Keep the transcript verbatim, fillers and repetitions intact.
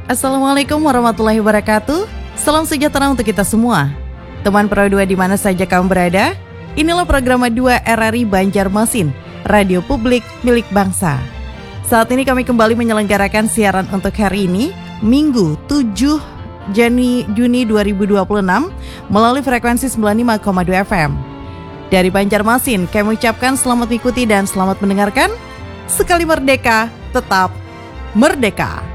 Assalamualaikum warahmatullahi wabarakatuh. Salam sejahtera untuk kita semua. Teman Pro dua di mana saja kamu berada, inilah program dua R R I Banjarmasin, radio publik milik bangsa. Saat ini kami kembali menyelenggarakan siaran untuk hari ini, Minggu tujuh Juni dua ribu dua puluh enam, melalui frekuensi sembilan puluh lima koma dua F M. Dari Banjarmasin, kami ucapkan selamat mengikuti dan selamat mendengarkan. Sekali merdeka, tetap merdeka.